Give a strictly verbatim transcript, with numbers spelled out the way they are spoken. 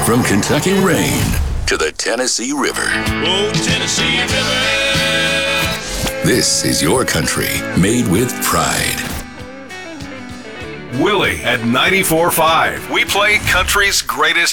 From Kentucky rain to the Tennessee River. Oh, Tennessee River. This is your country, made with pride. Willie at ninety-four point five. We play country's greatest